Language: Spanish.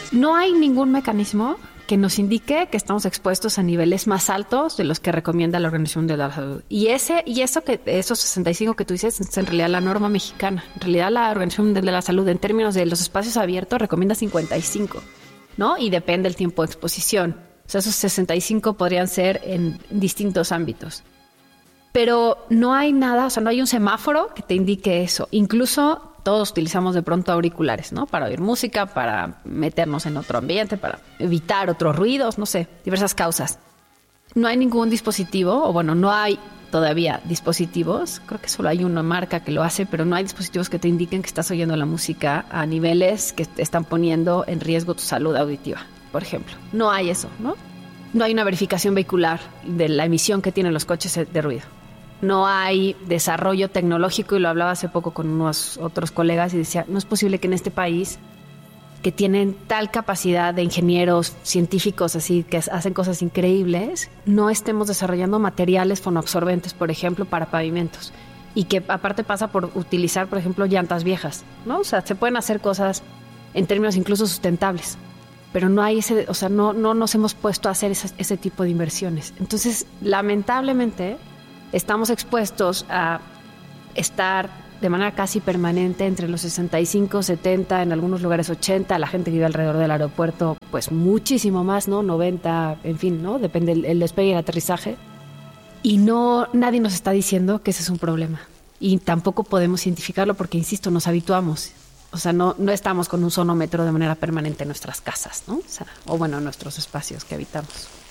No hay ningún mecanismo que nos indique que estamos expuestos a niveles más altos de los que recomienda la Organización Mundial de la Salud. Y esos 65 que tú dices es en realidad la norma mexicana. En realidad la Organización Mundial de la Salud en términos de los espacios abiertos recomienda 55, ¿no? Y depende del tiempo de exposición. O sea, esos 65 podrían ser en distintos ámbitos. Pero no hay nada, o sea, no hay un semáforo que te indique eso. Incluso todos utilizamos de pronto auriculares, ¿no? Para oír música, para meternos en otro ambiente, para evitar otros ruidos, no sé, diversas causas. No hay ningún dispositivo, o bueno, no hay todavía dispositivos, creo que solo hay una marca que lo hace, pero no hay dispositivos que te indiquen que estás oyendo la música a niveles que te están poniendo en riesgo tu salud auditiva, por ejemplo. No hay eso, ¿no? No hay una verificación vehicular de la emisión que tienen los coches de ruido. No hay desarrollo tecnológico, y lo hablaba hace poco con unos otros colegas y decía, no es posible que en este país, que tienen tal capacidad de ingenieros, científicos así, que hacen cosas increíbles, no estemos desarrollando materiales fonoabsorbentes, por ejemplo, para pavimentos. Y que aparte pasa por utilizar, por ejemplo, llantas viejas, ¿no? O sea, se pueden hacer cosas en términos incluso sustentables, pero no hay ese, o sea, no nos hemos puesto a hacer ese tipo de inversiones. Entonces, lamentablemente, estamos expuestos a estar de manera casi permanente entre los 65, 70, en algunos lugares 80, la gente que vive alrededor del aeropuerto, pues muchísimo más, ¿no? 90, en fin, ¿no? Depende el despegue y el aterrizaje. Y nadie nos está diciendo que ese es un problema. Y tampoco podemos identificarlo porque, insisto, nos habituamos. O sea, no estamos con un sonómetro de manera permanente en nuestras casas, ¿no? O sea, o bueno, en nuestros espacios que habitamos.